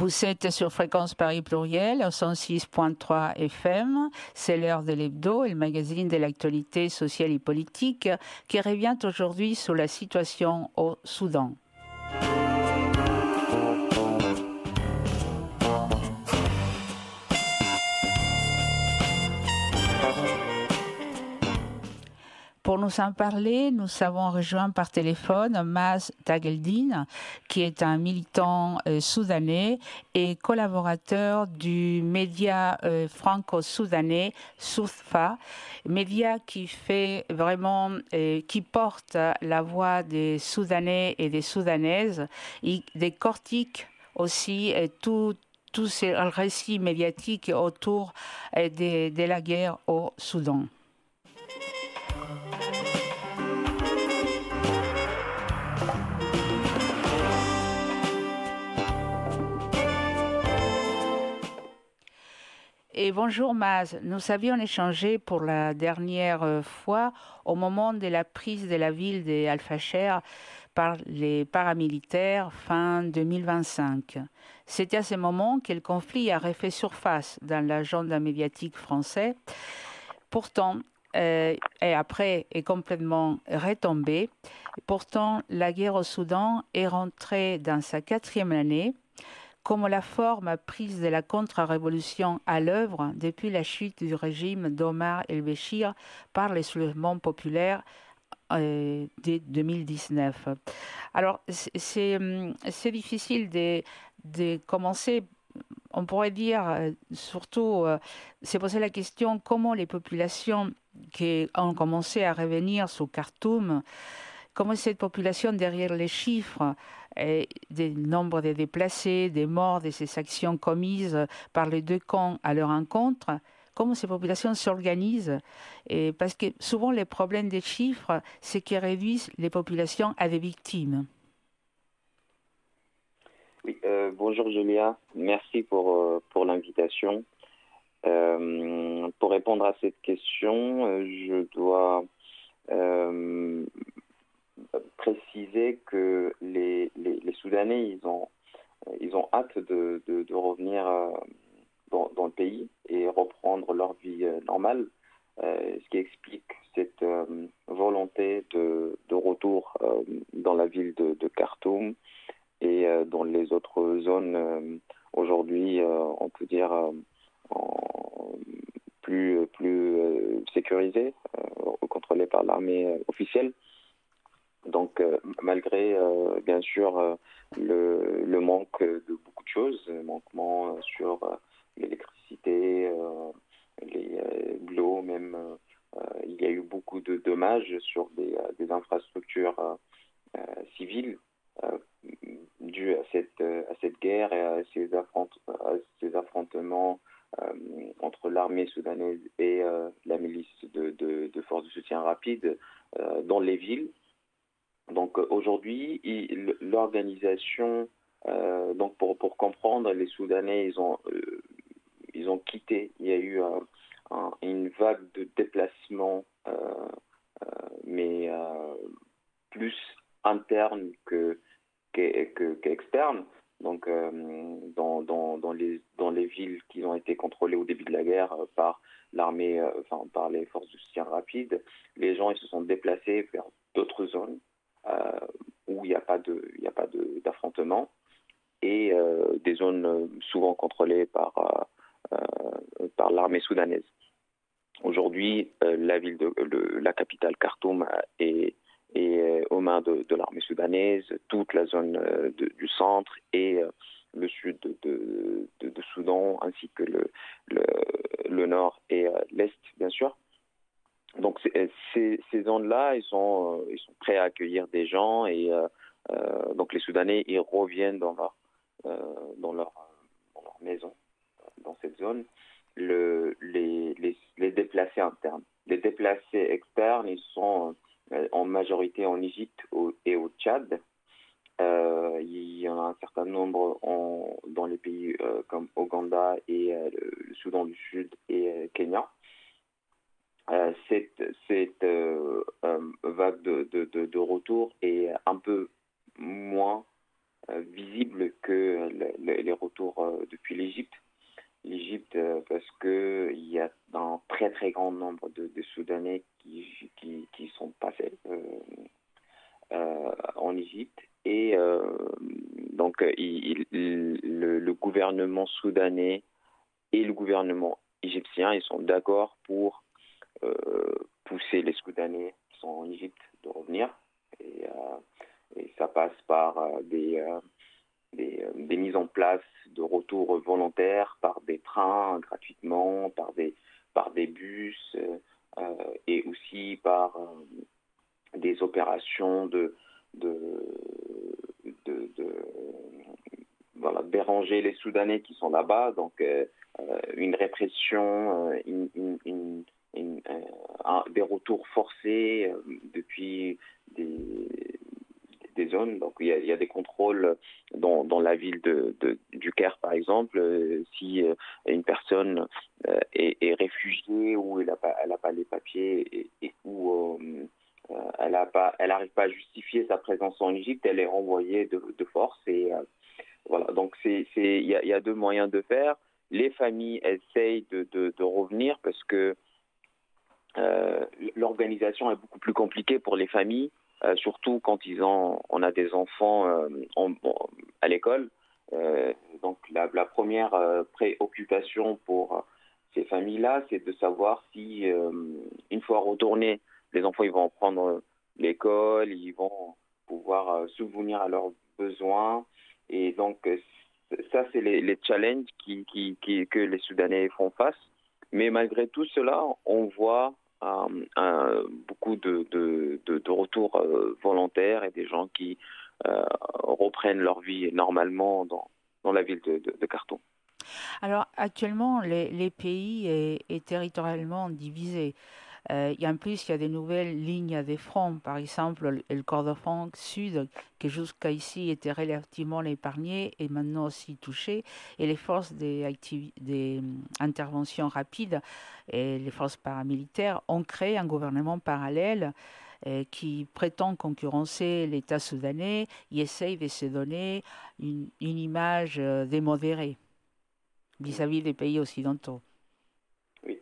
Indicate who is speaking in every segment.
Speaker 1: Vous êtes sur Fréquence Paris Pluriel, au 106.3 FM. C'est l'heure de l'hebdo, le magazine de l'actualité sociale et politique qui revient aujourd'hui sur la situation au Soudan. Pour nous en parler, nous avons rejoint par téléphone Maaz Tageldine, qui est un militant soudanais et collaborateur du média franco-soudanais SOUFA, média qui fait vraiment, qui porte la voix des Soudanais et des Soudanaises, et décortique aussi tout ces récits médiatiques autour de la guerre au Soudan. Et bonjour Maaz, nous avions échangé pour la dernière fois au moment de la prise de la ville d'Al-Fasher par les paramilitaires fin 2025. C'était à ce moment que le conflit a refait surface dans l'agenda médiatique français. Pourtant, et après est complètement retombé. Pourtant, la guerre au Soudan est rentrée dans sa 4e année. Comme la forme prise de la contre-révolution à l'œuvre depuis la chute du régime d'Omar el-Béchir par les soulèvements populaires de 2019. Alors, c'est difficile de commencer. On pourrait dire, surtout, c'est poser la question comment les populations qui ont commencé à revenir sous Khartoum, comment cette population, derrière les chiffres, des nombres de déplacés, des morts, de ces actions commises par les deux camps à leur encontre, comment ces populations s'organisent. Parce que souvent, les problèmes des chiffres, c'est qu'ils réduisent les populations à des victimes.
Speaker 2: Oui, bonjour Julia, merci pour l'invitation. Pour répondre à cette question, je dois préciser que les Soudanais, ils ont hâte de revenir dans le pays et reprendre leur vie normale, ce qui explique cette volonté de retour dans la ville de Khartoum et dans les autres zones aujourd'hui, on peut dire, plus sécurisées, contrôlées par l'armée officielle. Donc, malgré, bien sûr, le manque de beaucoup de choses, le manquement sur l'électricité, l'eau même, il y a eu beaucoup de dommages sur des infrastructures civiles dues à cette guerre et à ces affrontements entre l'armée soudanaise et la milice de forces de soutien rapide dans les villes. Donc aujourd'hui, l'organisation, donc pour comprendre, les Soudanais, ils ont quitté. Il y a eu une vague de déplacements, mais plus interne qu'externe. Donc dans les villes qui ont été contrôlées au début de la guerre par l'armée, par les forces de soutien rapide, les gens ils se sont déplacés vers d'autres zones où il n'y a pas d'affrontement et des zones souvent contrôlées par l'armée soudanaise. Aujourd'hui, la capitale Khartoum est aux mains de l'armée soudanaise, toute la zone du centre et le sud de Soudan, ainsi que le nord et l'est, bien sûr. Donc ces zones-là, ils sont prêts à accueillir des gens et donc les Soudanais ils reviennent dans leur maison, dans cette zone. Les déplacés internes, les déplacés externes, ils sont en majorité en Égypte et au Tchad. Il y en a un certain nombre dans les pays comme Ouganda et le Soudan du Sud et Kenya. Cette vague de retour est un peu moins visibles que les retours depuis l'Égypte. L'Égypte, parce qu'il y a un très très grand nombre de Soudanais qui sont passés en Égypte. Et donc, le gouvernement soudanais et le gouvernement égyptien, ils sont d'accord pour pousser les Soudanais qui sont en Égypte de revenir. Et ça passe par des mises en place de retours volontaires, par des trains gratuitement, par des bus, et aussi par des opérations voilà, déranger les Soudanais qui sont là-bas, donc une répression, des retours forcés depuis des zones. Donc il y a des contrôles dans la ville du Caire, par exemple. Si une personne est réfugiée ou elle n'a pas les papiers ou elle n'arrive pas à justifier sa présence en Égypte, elle est renvoyée de force. Et voilà. Donc il y a deux moyens de faire. Les familles essayent de revenir parce que l'organisation est beaucoup plus compliquée pour les familles, surtout quand on a des enfants à l'école. Donc la première préoccupation pour ces familles-là, c'est de savoir si, une fois retournés, les enfants ils vont prendre l'école, ils vont pouvoir subvenir à leurs besoins. Et donc ça, c'est les challenges que les Soudanais font face. Mais malgré tout cela, on voit beaucoup de retours volontaires et des gens qui reprennent leur vie normalement dans la ville de Khartoum.
Speaker 1: Alors actuellement, les pays est territorialement divisé. En plus, il y a des nouvelles lignes de front. Par exemple, le Kordofan Sud, qui jusqu'ici était relativement épargné, est maintenant aussi touché. Et les forces des interventions rapides et les forces paramilitaires ont créé un gouvernement parallèle qui prétend concurrencer l'État soudanais. Il essaye de se donner une image démodérée vis-à-vis des pays occidentaux.
Speaker 2: Oui,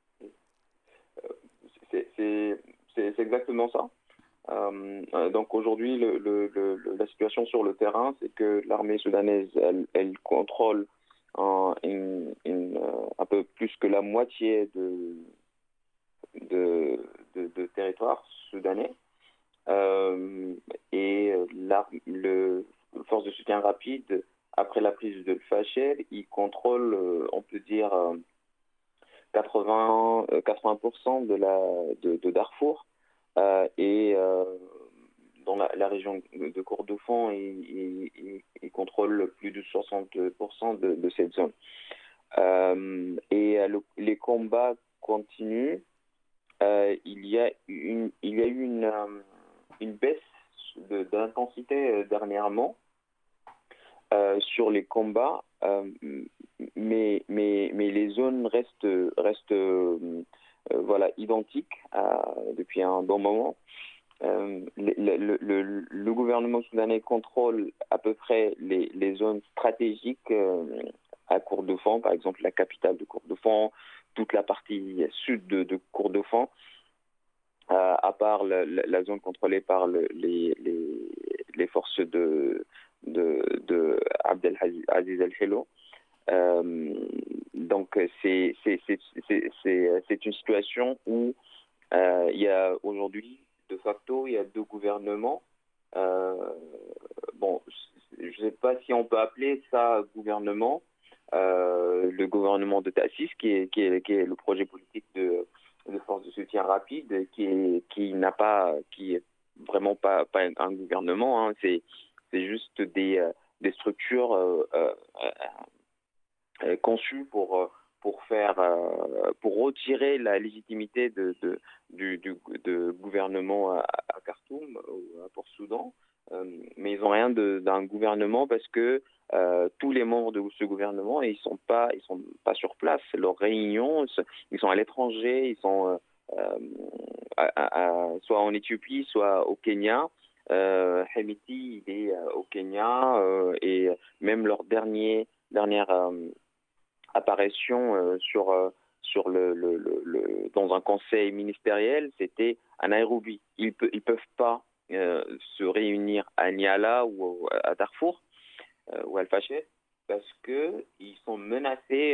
Speaker 2: c'est exactement ça. Donc aujourd'hui, la situation sur le terrain, c'est que l'armée soudanaise, elle contrôle un peu plus que la moitié de territoire soudanais. Et le force de soutien rapide, après la prise de Fachel, il contrôle, on peut dire, 80% de Darfour. Et dans la région de Kordofan, il contrôle plus de 60% de cette zone. Et les combats continuent. Il y a eu une baisse d'intensité dernièrement sur les combats, mais les zones restent voilà, identiques depuis un bon moment. Le gouvernement soudanais contrôle à peu près les zones stratégiques à Kordofan, par exemple la capitale de Kordofan, toute la partie sud de Kordofan, à part la zone contrôlée par les forces de Abdelaziz El-Hello. Donc c'est une situation où il y a aujourd'hui, de facto, il y a deux gouvernements. Bon, je ne sais pas si on peut appeler ça gouvernement. Le gouvernement de Tassis, qui est le projet politique de force de soutien rapide, qui est vraiment pas un gouvernement. Hein. C'est juste des structures conçues pour retirer la légitimité du gouvernement à Khartoum ou à Port-Soudan. Mais ils n'ont rien d'un gouvernement parce que tous les membres de ce gouvernement, ils sont pas sur place. Leurs réunions, ils sont à l'étranger, ils sont soit en Éthiopie, soit au Kenya. Hemeti, il est au Kenya et même leur dernière apparition sur dans un conseil ministériel, c'était à Nairobi. Ils peuvent pas se réunir à Niala ou à Darfour ou à Al-Fasher parce que ils sont menacés.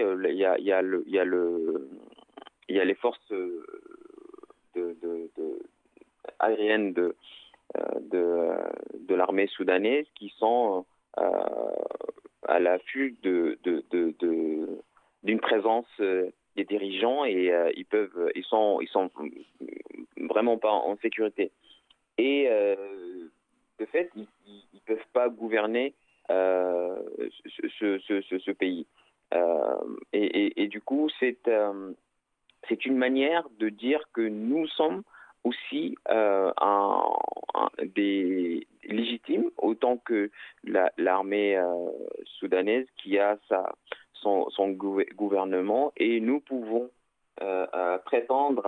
Speaker 2: Il y a les forces aériennes de l'armée soudanaise qui sont à l'affût d'une présence des dirigeants et ils sont vraiment pas en sécurité. Et de fait, ils peuvent pas gouverner ce pays. Et du coup, c'est une manière de dire que nous sommes aussi des légitimes, autant que l'armée soudanaise qui a son gouvernement, et nous pouvons prétendre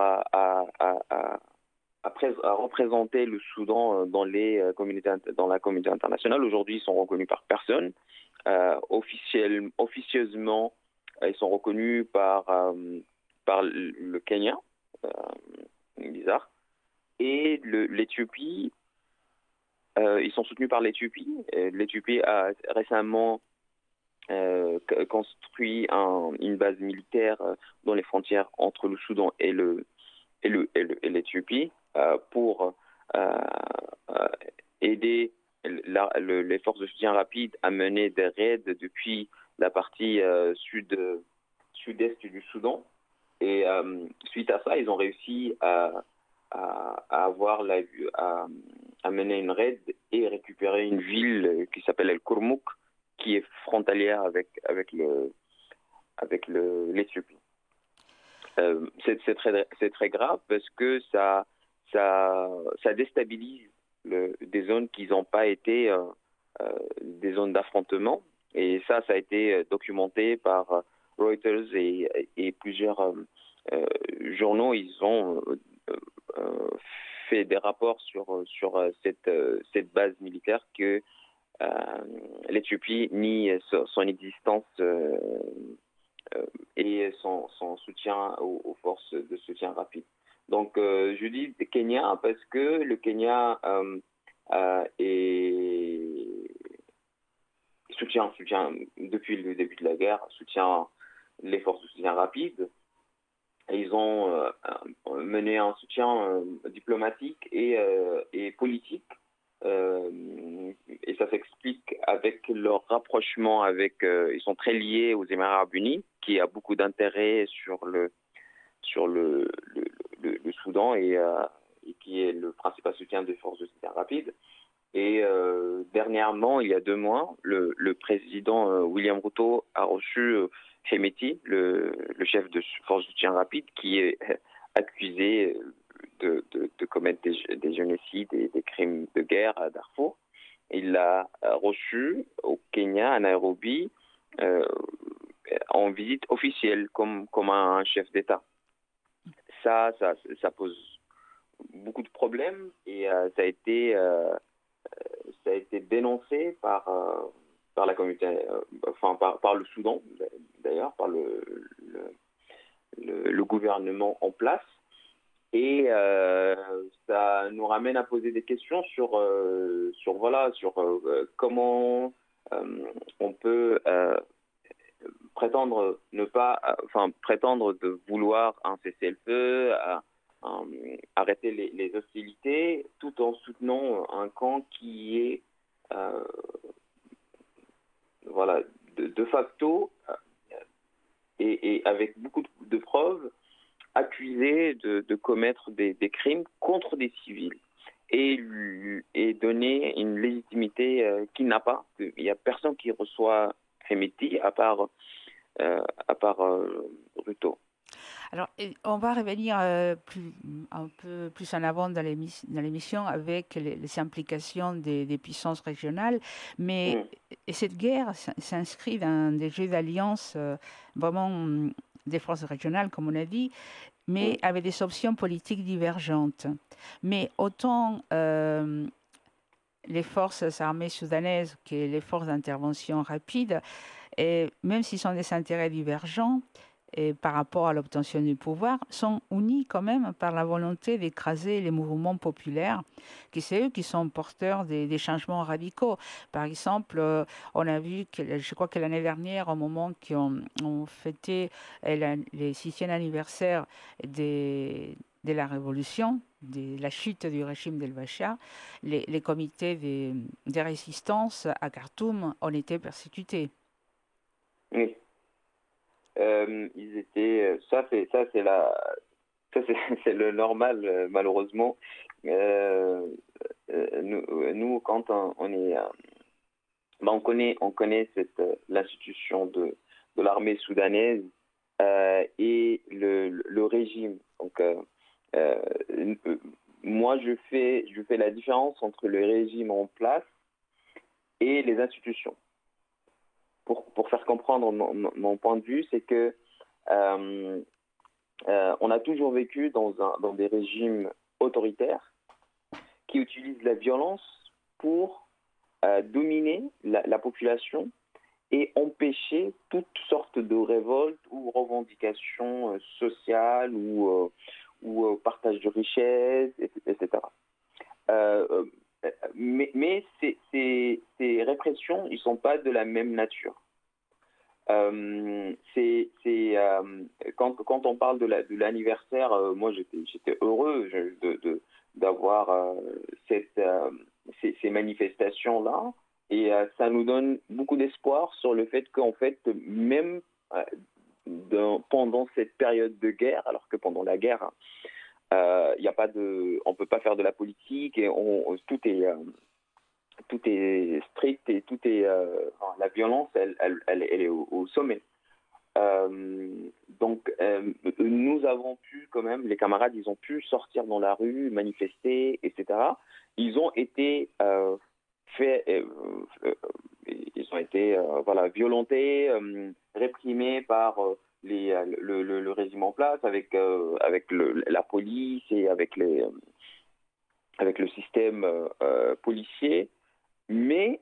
Speaker 2: à représenter le Soudan dans dans la communauté internationale. Aujourd'hui, ils sont reconnus par personne. Officieusement, ils sont reconnus par le Kenya, bizarre, et l'Éthiopie. Ils sont soutenus par l'Éthiopie. L'Éthiopie a récemment construit une base militaire dans les frontières entre le Soudan et l'Éthiopie pour aider les forces de soutien rapide à mener des raids depuis la partie sud-est du Soudan. Et suite à ça, ils ont réussi à mener une raid et récupérer une ville qui s'appelle El Kurmuk, qui est frontalière avec l'Éthiopie. C'est très grave parce que ça déstabilise des zones qui n'ont pas été des zones d'affrontement. Et ça a été documenté par Reuters et plusieurs journaux. Ils ont fait des rapports sur cette base militaire que l'Éthiopie nie son existence et son soutien aux forces de soutien rapide. Donc, je dis Kenya parce que le Kenya soutient depuis le début de la guerre, soutient les forces de soutien rapide. Et ils ont mené un soutien diplomatique et politique. Et ça s'explique avec leur rapprochement ils sont très liés aux Émirats arabes unis, qui a beaucoup d'intérêt sur le Soudan et qui est le principal soutien des forces de soutien rapide. Et dernièrement, il y a 2 mois, le président William Ruto a reçu Hemeti, le chef de force de soutien rapide, qui est accusé de commettre des génocides et des crimes de guerre à Darfour. Il l'a reçu au Kenya, à Nairobi, en visite officielle, comme un chef d'État. Ça pose beaucoup de problèmes et ça a été dénoncé par la communauté, par le Soudan, d'ailleurs, par le gouvernement en place. Et ça nous ramène à poser des questions sur comment on peut prétendre de vouloir un cessez-le-feu, arrêter les hostilités, tout en soutenant un camp qui est de facto et avec beaucoup de preuves accusé de commettre des crimes contre des civils et donner une légitimité qu'il n'a pas. Il n'y a personne qui reçoit Hemeti à part Ruto.
Speaker 1: Alors, on va revenir un peu plus en avant dans l'émission avec les implications des puissances régionales, mais cette guerre s'inscrit dans des jeux d'alliance vraiment des forces régionales, comme on a dit, mais avec des options politiques divergentes. Mais autant les forces armées soudanaises, qui est les forces d'intervention rapide, et même s'ils sont des intérêts divergents, et par rapport à l'obtention du pouvoir, sont unis quand même par la volonté d'écraser les mouvements populaires, qui c'est eux qui sont porteurs des changements radicaux. Par exemple, on a vu, je crois que l'année dernière, au moment qu'on fêtait les 6e anniversaire de la révolution, de la chute du régime d'El-Bachar, les comités de résistance à Khartoum ont été persécutés.
Speaker 2: Oui. Ils étaient, c'est le normal, malheureusement. Nous, quand on est, on connaît l'institution de l'armée soudanaise et le régime. Donc, moi, je fais la différence entre le régime en place et les institutions. Pour faire comprendre mon point de vue, c'est que on a toujours vécu dans des régimes autoritaires qui utilisent la violence pour dominer la population et empêcher toutes sortes de révoltes ou revendications sociales ou partage de richesses, etc. Mais ces répressions, ils ne sont pas de la même nature. Quand on parle de l'anniversaire, moi j'étais heureux d'avoir ces manifestations-là, et ça nous donne beaucoup d'espoir sur le fait qu'en fait, même pendant cette période de guerre, alors que pendant la guerre, on peut pas faire de la politique et tout est strict et tout est la violence, elle est au sommet. Donc nous avons pu quand même, les camarades, ils ont pu sortir dans la rue, manifester, etc. Ils ont été violentés, réprimés par le régime en place, avec la police et avec le système policier. Mais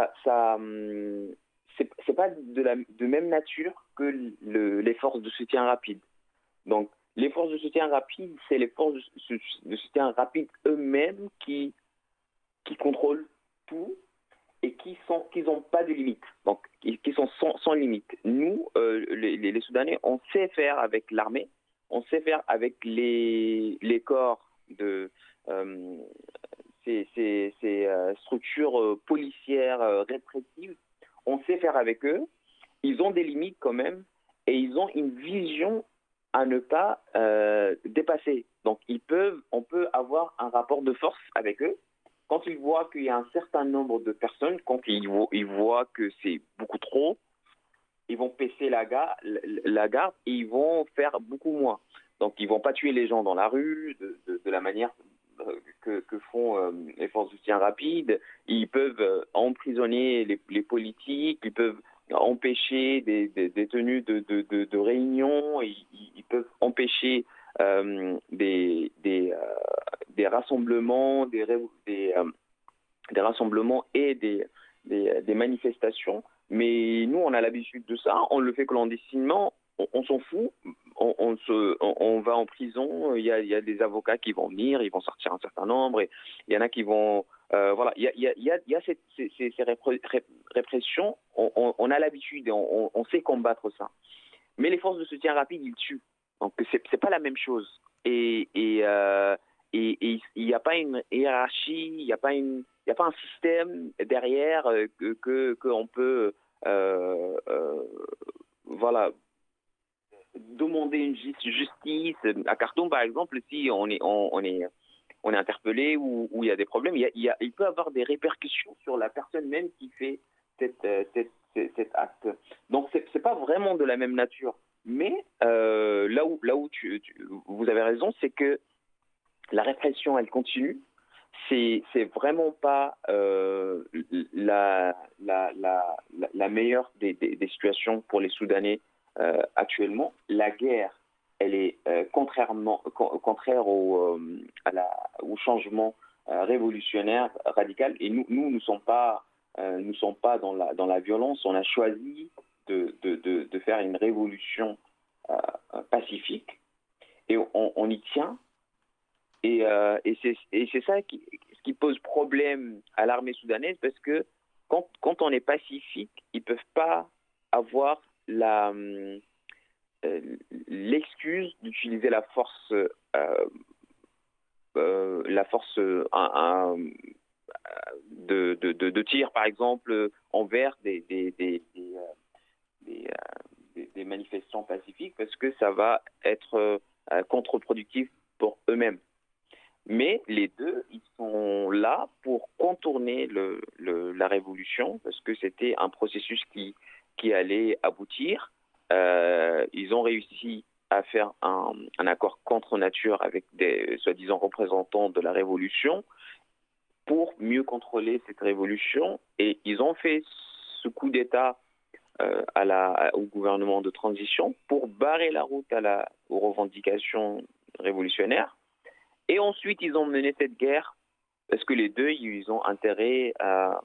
Speaker 2: c'est pas de même nature que les forces de soutien rapide. Donc, les forces de soutien rapide, c'est les forces de soutien rapide eux-mêmes qui contrôlent tout et qui n'ont pas de limite. Donc, qui sont sans limite. Nous, les Soudanais, on sait faire avec l'armée, on sait faire avec les corps de ces structures policières répressives, on sait faire avec eux. Ils ont des limites quand même et ils ont une vision à ne pas dépasser. Donc, on peut avoir un rapport de force avec eux. Quand ils voient qu'il y a un certain nombre de personnes, quand ils voient que c'est beaucoup trop, ils vont baisser la garde et ils vont faire beaucoup moins. Donc, ils ne vont pas tuer les gens dans la rue de la manière que font les forces de soutien rapide. Ils peuvent emprisonner les politiques, ils peuvent empêcher des tenues de réunions, ils peuvent empêcher des rassemblements, des rassemblements et des manifestations. Mais nous, on a l'habitude de ça, on le fait clandestinement, on s'en fout, on va en prison, il y a des avocats qui vont venir, ils vont sortir un certain nombre, et il y en a qui vont... il y a ces répressions, on a l'habitude, on sait combattre ça. Mais les forces de soutien rapide, ils tuent. Donc, c'est pas la même chose. Et il n'y a pas une hiérarchie, il n'y a pas un système derrière qu'on peut demander une justice. À Khartoum, par exemple, si on est interpellé ou il y a des problèmes, il peut y avoir des répercussions sur la personne même qui fait cet acte. Donc, c'est pas vraiment de la même nature. Mais là où vous avez raison, c'est que la répression, elle continue. C'est vraiment pas la meilleure des situations pour les Soudanais actuellement. La guerre, elle est contraire au changement révolutionnaire, radical. Et nous ne sommes pas, dans la violence. On a choisi de faire une révolution pacifique et on y tient. Et c'est ça ce qui pose problème à l'armée soudanaise, parce que quand on est pacifique, ils ne peuvent pas avoir l'excuse d'utiliser la force de tir, par exemple, envers des manifestants pacifiques, parce que ça va être contre-productif pour eux-mêmes. Mais les deux, ils sont là pour contourner la révolution, parce que c'était un processus qui allait aboutir. Ils ont réussi à faire un accord contre nature avec des soi-disant représentants de la révolution pour mieux contrôler cette révolution. Et ils ont fait ce coup d'État au gouvernement de transition pour barrer la route aux revendications révolutionnaires. Et ensuite, ils ont mené cette guerre parce que les deux, ils ont intérêt à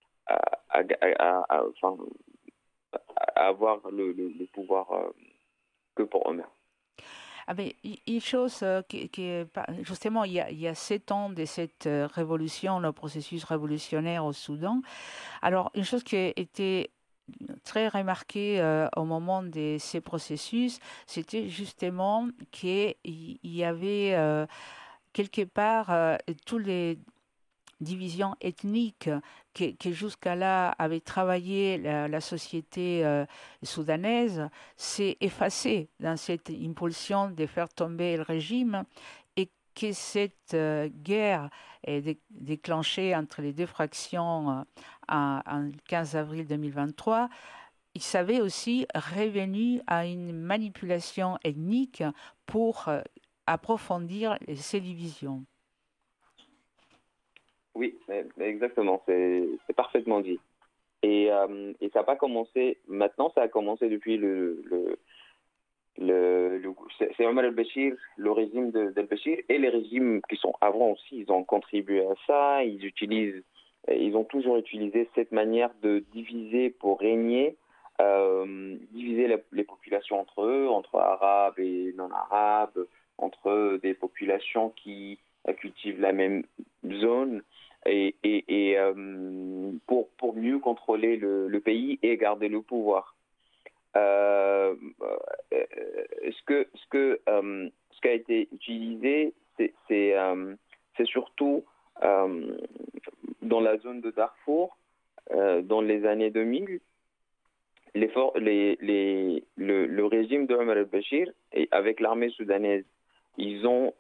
Speaker 2: avoir le pouvoir que pour eux-mêmes.
Speaker 1: Ah mais une chose justement, il y a 7 ans de cette révolution, le processus révolutionnaire au Soudan. Alors, une chose qui a été très remarquée au moment de ces processus, c'était justement qu'il y avait quelque part toutes les divisions ethniques qui jusqu'à là avaient travaillé la société soudanaise s'est effacée dans cette impulsion de faire tomber le régime, et que cette guerre est déclenchée entre les deux fractions en 15 avril 2023. Il s'avait aussi revenu à une manipulation ethnique pour approfondir ces divisions.
Speaker 2: Oui, exactement, c'est parfaitement dit. Et ça n'a pas commencé maintenant, ça a commencé depuis c'est Omar al-Bashir, le régime d'al-Bashir, et les régimes qui sont avant aussi, ils ont contribué à ça. Ils ont toujours utilisé cette manière de diviser pour régner, diviser les populations entre eux, entre arabes et non-arabes, entre des populations qui cultivent la même zone, et pour mieux contrôler le pays et garder le pouvoir. Ce qui a été utilisé, c'est surtout dans la zone de Darfour, dans les années 2000. Le régime de Omar al-Bashir, et avec l'armée soudanaise, ils ont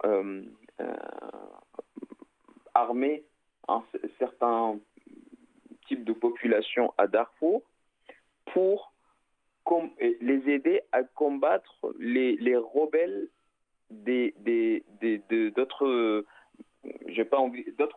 Speaker 2: armé un certain type de population à Darfour pour les aider à combattre les rebelles d'autres